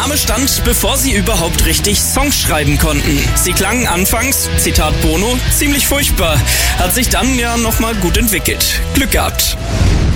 Name stand, bevor sie überhaupt richtig Songs schreiben konnten. Sie klangen anfangs, Zitat Bono, ziemlich furchtbar, hat sich dann ja nochmal gut entwickelt. Glück gehabt.